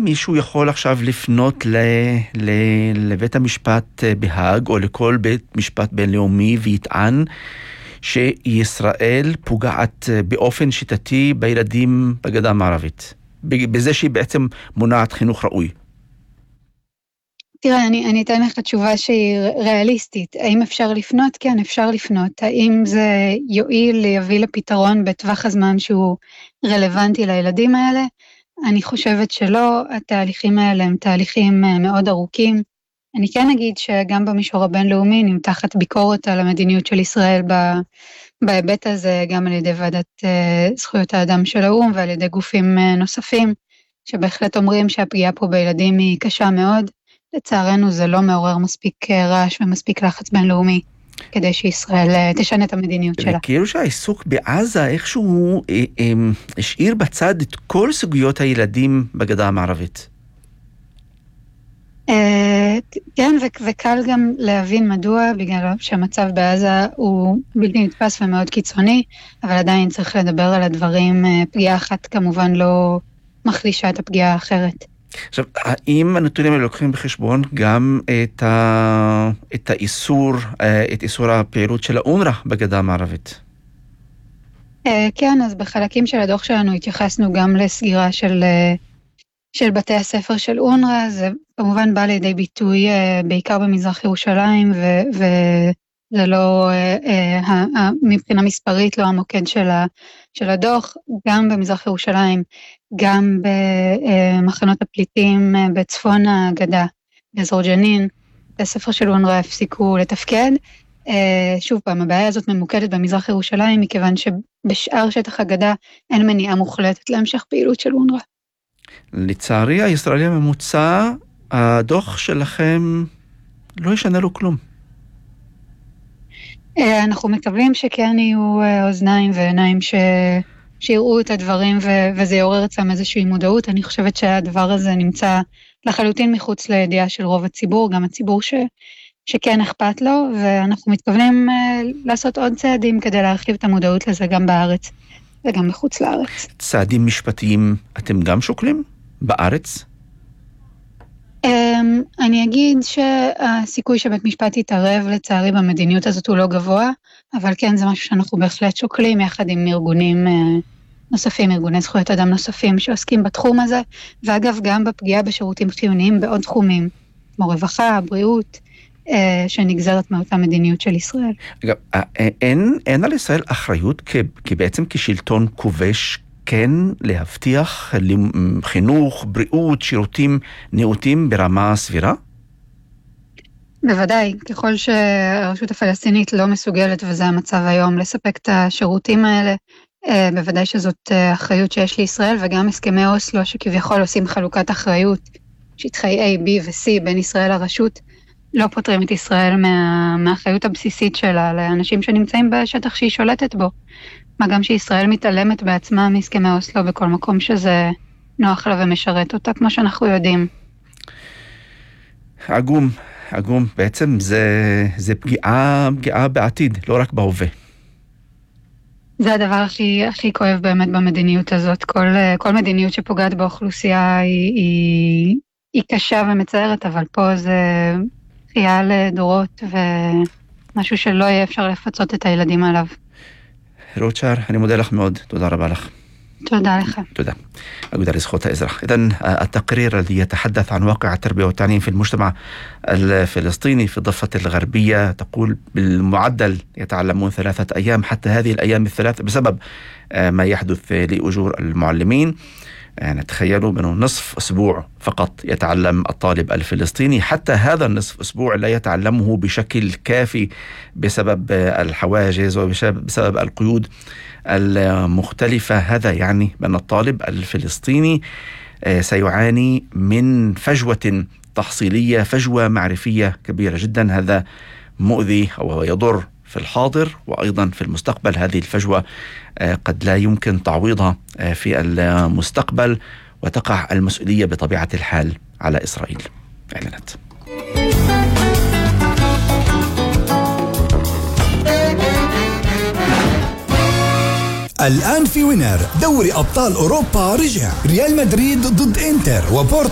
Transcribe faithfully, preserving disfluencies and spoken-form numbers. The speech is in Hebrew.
מישהו יכול עכשיו לפנות ל, ל, לבית המשפט בהאג או לכל בית משפט בינלאומי ויטען שישראל פוגעת באופן שיטתי בילדים בגדה המערבית, בזה שהיא בעצם מונעת חינוך ראוי? תראה, אני, אני אתן לך תשובה שהיא ריאליסטית. האם אפשר לפנות? כן, אפשר לפנות. האם זה יועיל, יביא לפתרון בטווח הזמן שהוא רלוונטי לילדים האלה? אני חושבת שלא. התהליכים האלה הם תהליכים מאוד ארוכים. אני כן אגיד שגם במישור הבינלאומי נמתחת ביקורת על המדיניות של ישראל בהיבט הזה, גם על ידי ועדת זכויות האדם של האו"ם ועל ידי גופים נוספים, שבהחלט אומרים שהפגיעה פה בילדים היא קשה מאוד. לצערנו זה לא מעורר מספיק רעש ומספיק לחץ בינלאומי כדי שישראל תשנה את המדיניות שלה. כאילו שהעיסוק בעזה איכשהו אה, אה, השאיר בצד את כל סוגיות הילדים בגדה המערבית. אה, כן, ו- וקל גם להבין מדוע, בגלל שהמצב בעזה הוא בלתי נתפס ומאוד קיצוני, אבל עדיין צריך לדבר על הדברים. פגיעה אחת כמובן לא מחלישה את הפגיעה האחרת. עכשיו, האם הנתונים האלה לוקחים בחשבון גם את, ה... את האיסור, את איסור הפעילות של האונר"א בגדה המערבית? כן, אז בחלקים של הדוח שלנו התייחסנו גם לסגירה של, של בתי הספר של אונר"א. זה כמובן בא לידי ביטוי בעיקר במזרח ירושלים, ו... וזה לא, מבחינה מספרית, לא המוקד של, ה... של הדוח. גם במזרח ירושלים, גם במחנות הפליטים בצפון הגדה, באזור ג'נין, הספר של אונר"א הפסיקו לתפקד. שוב פעם, הבעיה הזאת ממוקדת במזרח ירושלים, מכיוון שבשאר שטח הגדה אין מניעה מוחלטת להמשך פעילות של אונר"א. לצערי, הישראלי הממוצע, הדוח שלכם לא ישנה לו כלום. אנחנו מקבלים שכן יהיו אוזניים ועיניים ש... שיראו את הדברים ו- וזה יעורר אצלם איזושהי מודעות. אני חושבת שהדבר הזה נמצא לחלוטין מחוץ לידיעה של רוב הציבור, גם הציבור ש- שכן אכפת לו, ואנחנו מתכוונים uh, לעשות עוד צעדים כדי להרחיב את המודעות לזה גם בארץ וגם מחוץ לארץ. צעדים משפטיים אתם גם שוקלים בארץ? Um, אני אגיד שהסיכוי שבית משפט יתערב לצערי במדיניות הזאת הוא לא גבוה, אבל כן זה משהו שאנחנו בהחלט שוקלים יחד עם ארגונים uh, נוספים, ארגוני זכויות אדם נוספים שעוסקים בתחום הזה, ואגב גם בפגיעה בשירותים חיוניים בעוד תחומים, כמו רווחה, בריאות, uh, שנגזרת מאותה מדיניות של ישראל. אגב, אין, אין על ישראל אחריות כ, כי בעצם כשלטון כובש כן להבטיח חינוך, בריאות, שירותים נאותים ברמה סבירה? בוודאי, ככל שהרשות הפלסטינית לא מסוגלת, וזה המצב היום, לספק את השירותים האלה, בוודאי שזאת אחריות שיש לישראל, וגם הסכמי אוסלו שכביכול עושים חלוקת אחריות, שטחי A, B ו-C בין ישראל לרשות, לא פותרים את ישראל מה, מהאחריות הבסיסית שלה לאנשים שנמצאים בשטח שהיא שולטת בו. מה גם שישראל מתעלמת בעצמה מהסכמי אוסלו בכל מקום שזה נוח לה ומשרת אותה, כמו שאנחנו יודעים. עגום, עגום. בעצם זה, זה פגיעה, פגיעה בעתיד, לא רק בהווה. זה הדבר הכי, הכי כואב באמת במדיניות הזאת. כל, כל מדיניות שפוגעת באוכלוסייה היא, היא, היא קשה ומצערת, אבל פה זה חייה לדורות ומשהו שלא יהיה אפשר לפצות את הילדים עליו. רות שער, אני מודה לך מאוד. תודה רבה לך. תודה לך. תודה. أقول لزخوة إزرق. إذن التقرير الذي يتحدث عن واقع التربية والتعليم في المجتمع الفلسطيني في الضفة الغربية، تقول بالمعدل يتعلمون ثلاثة أيام، حتى هذه الأيام الثلاث بسبب ما يحدث لأجور المعلمين. نتخيلوا بأنه نصف أسبوع فقط يتعلم الطالب الفلسطيني، حتى هذا النصف أسبوع لا يتعلمه بشكل كافي بسبب الحواجز وبسبب القيود المختلفة. هذا يعني بأن الطالب الفلسطيني سيعاني من فجوة تحصيلية، فجوة معرفية كبيرة جدا. هذا مؤذي أو يضر في الحاضر وأيضا في المستقبل. هذه الفجوة قد لا يمكن تعويضها في المستقبل، وتقع المسؤولية بطبيعة الحال على إسرائيل. إعلانات. الآن في وينر دوري أبطال أوروبا رجع، ريال مدريد ضد إنتر وبورتو